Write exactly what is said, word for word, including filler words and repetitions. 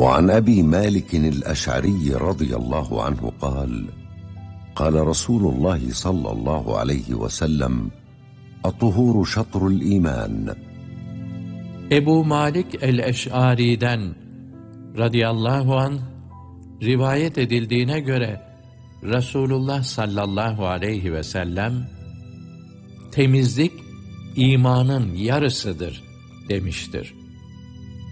وعن أبي مالك الأشعري رضي الله عنه قال قال رسول الله صلى الله عليه وسلم الطهور شطر الإيمان. Ebu Malik el-Eş'ari'den radıyallahu anh rivayet edildiğine göre Resulullah sallallahu aleyhi ve sellem temizlik imanın yarısıdır demiştir.